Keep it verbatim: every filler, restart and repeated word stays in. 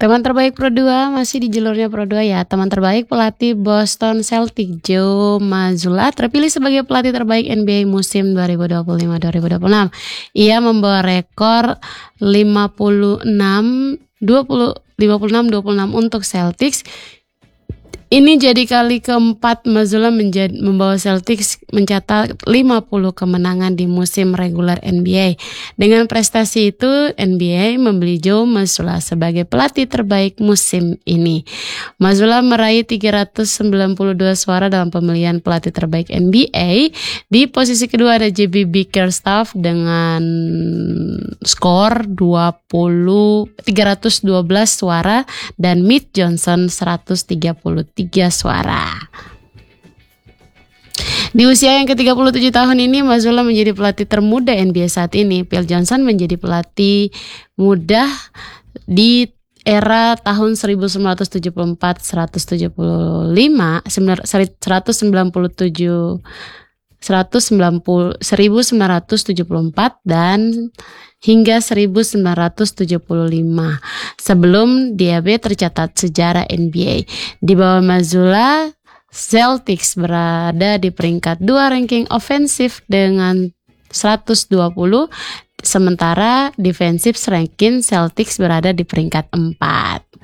Teman terbaik Pro dua masih di jalurnya Pro dua ya. Teman terbaik pelatih Boston Celtics Joe Mazzulla terpilih sebagai pelatih terbaik N B A musim dua ribu dua puluh lima dua ribu dua puluh enam. Ia membawa rekor lima puluh enam dua puluh lima puluh enam dua puluh enam untuk Celtics. Ini jadi kali keempat Mazzulla menjadi, membawa Celtics mencatat lima puluh kemenangan di musim reguler N B A. Dengan prestasi itu, N B A membeli Joe Mazzulla sebagai pelatih terbaik musim ini. Mazzulla meraih tiga ratus sembilan puluh dua suara dalam pemilihan pelatih terbaik N B A. Di posisi kedua ada J B Bickerstaff dengan skor dua puluh tiga ratus dua belas suara dan Mitch Johnson seratus tiga puluh tiga suara. Di usia yang ke tiga puluh tujuh tahun ini, Mazzulla menjadi pelatih termuda N B A saat ini. Phil Johnson menjadi pelatih muda di era tahun seribu sembilan ratus tujuh puluh empat sampai seribu sembilan ratus tujuh puluh lima, seratus sembilan puluh tujuh seratus sembilan puluh seribu sembilan ratus tujuh puluh empat dan hingga seribu sembilan ratus tujuh puluh lima sebelum dia tercatat sejarah N B A. Di bawah Mazzulla, Celtics berada di peringkat dua ranking ofensif dengan seratus dua puluh, sementara defensif ranking Celtics berada di peringkat empat.